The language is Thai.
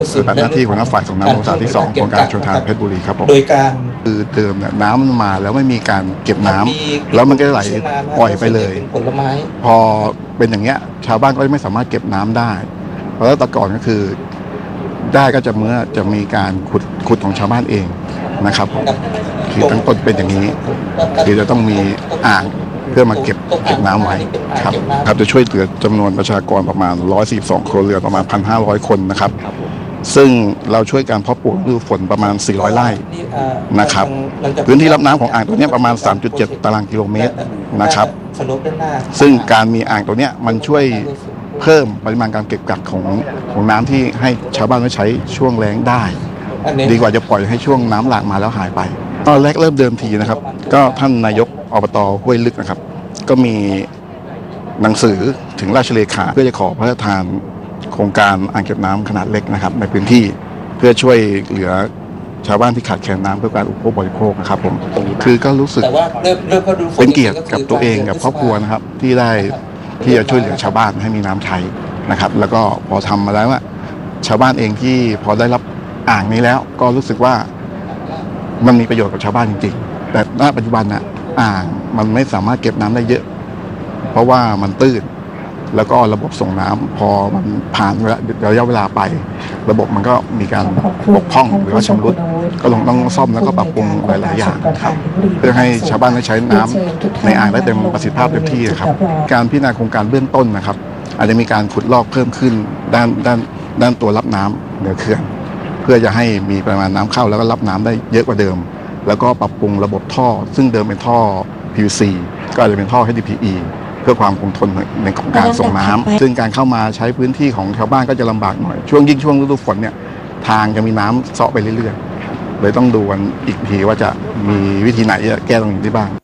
ปฏิบัติหน้าที่หัวหน้าฝ่ายส่งน้ำบำรุงสาที่2โครงการชลทานเพชรบุรีครับผมโดยการคือเดิมเนี่ยน้ำมันมาแล้วไม่มีการเก็บน้ำแล้วมันก็ไหลปล่อยไปเลยผลไม้พอเป็นอย่างเงี้ยชาวบ้านก็ไม่สามารถเก็บน้ำได้เพราะแต่ก่อนก็คือได้ก็จะเมื่อจะมีการขุดของชาวบ้านเองนะครับคือตั้งต้นเป็นอย่างนี้คือจะต้องมีอ่างเพื่อมาเก็บน้ำไว้ครับจะช่วยเหลือจำนวนประชากรประมาณ142ครัวเรือนประมาณ 1,500 คนนะครับซึ่งเราช่วยการเพาะปลูกฤดูฝนประมาณ400ไร่นะครับพื้นที่รับน้ำของอ่างตัวนี้ประมาณ 3.7 ตารางกิโลเมตรนะครับซึ่งการมีอ่างตัวนี้มันช่วยเพิ่มปริมาณการเก็บกักของน้ำที่ให้ชาวบ้านไว้ใช้ช่วงแล้งได้ดีกว่าจะปล่อยให้ช่วงน้ำหลากมาแล้วหายไปตอนแรกเริ่มเดิมทีนะครับก็ท่านนายกอบต.ห้วยลึกนะครับก็มีหนังสือถึงราชเลขาเพื่อจะขอพระราชทานโครงการอ่างเก็บน้ำขนาดเล็กนะครับในพื้นที่เพื่อช่วยเหลือชาวบ้านที่ขาดแคลนน้ำเพื่อการอุปโภคบริโภคนะครับผมคือก็รู้สึกเป็นเกียรติกับตัวเองกับครอบครัวนะครับที่ได้ที่จะช่วยเหลือชาวบ้านให้มีน้ำใช้นะครับแล้วก็พอทำมาแล้วว่าชาวบ้านเองที่พอได้รับอ่างนี้แล้วก็รู้สึกว่ามันมีประโยชน์กับชาวบ้านจริงๆแต่ณปัจจุบันนะอ่างมันไม่สามารถเก็บน้ำได้เยอะเพราะว่ามันตื้นแล้วก็ระบบส่งน้ำพอมันผ่านระยะเวลาไประบบมันก็มีการบกพร่องหรือว่าชำรุดก็ต้องซ่อมแล้วก็ปรับปรุงหลายๆอย่างครับเพื่อให้ชาวบ้านได้ใช้น้ำในอ่างได้เต็มประสิทธิภาพเต็มที่ครับการพิจารณาโครงการเบื้องต้นนะครับอาจจะมีการขุดลอกเพิ่มขึ้นด้านตัวรับน้ำเหนือเขื่อนเพื่อจะให้มีปริมาณน้ำเข้าแล้วก็รับน้ำได้เยอะกว่าเดิมแล้วก็ปรับปรุงระบบท่อซึ่งเดิมเป็นท่อ PVC ก็อาจจะเป็นท่อ HDPE เพื่อความคงทนในของการส่งน้ำซึ่งการเข้ามาใช้พื้นที่ของชาวบ้านก็จะลำบากหน่อยช่วงฤดูฝนเนี่ยทางจะมีน้ำเซาะไปเรื่อยๆเลยต้องดูกันอีกทีว่าจะมีวิธีไหนจะแก้ตรงนี้ได้บ้าง